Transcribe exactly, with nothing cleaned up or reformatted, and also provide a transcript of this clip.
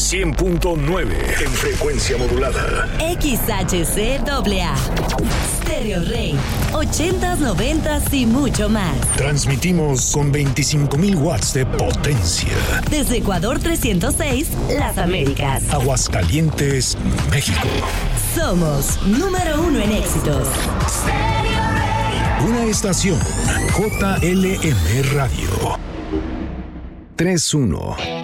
cien punto nueve en frecuencia modulada. X H C A A. Stereo Rey. ochentas, noventas y mucho más. Transmitimos con veinticinco mil watts de potencia. Desde Ecuador trescientos seis, Las Américas. Aguascalientes, México. Somos número uno en éxitos. Una estación J L M Radio. tres uno.